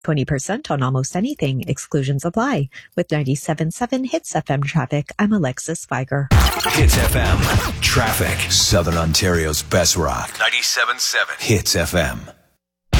20% on almost anything. Exclusions apply. With 97.7 Hits FM traffic, I'm Alexis Viger. Hits FM traffic. Southern Ontario's best rock. 97.7 Hits FM.